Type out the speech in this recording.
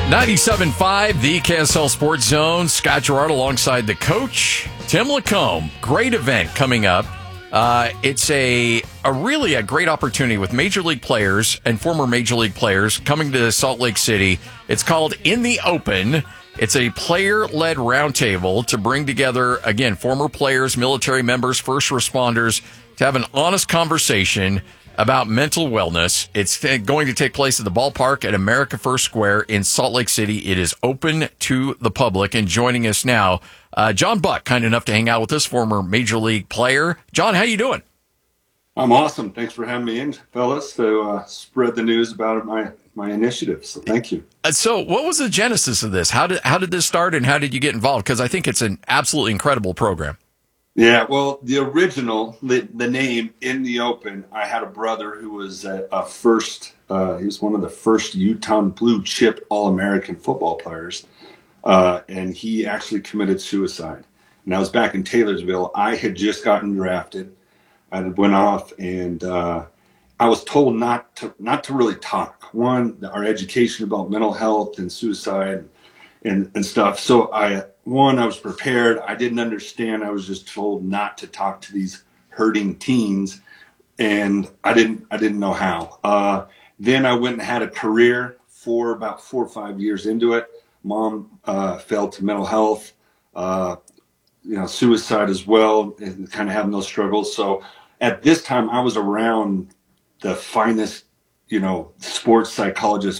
97.5, the KSL Sports Zone. Scott Gerard alongside the coach, Tim Lacombe. Great event coming up. It's a really great opportunity with Major League players and former Major League players coming to Salt Lake City. It's called In the Open. It's a player-led roundtable to bring together, again, former players, military members, first responders, to have an honest conversation about mental wellness. It's going to take place at the ballpark at America First Square in Salt Lake City. It is open to the public. And joining us now, John Buck, kind enough to hang out with us, former Major League player. John, how you doing? I'm awesome. Thanks for having me in, fellas, to spread the news about my initiative. So thank you. So what was the genesis of this? How did this start, and how did you get involved? Because I think it's an absolutely incredible program. Yeah, well, the original, the name In the Open, I had a brother who was he was one of the first Utah blue chip All-American football players, and he actually committed suicide. And that was back in Taylorsville. I had just gotten drafted. I went off, and I was told not to really talk. One, our education about mental health and suicide and stuff. So I was prepared. I didn't understand. I was just told not to talk to these hurting teens, and I didn't know how. Then I went and had a career for about 4 or 5 years into it. Mom fell to mental health, suicide as well, and kind of having those struggles. So at this time, I was around the finest, sports psychologists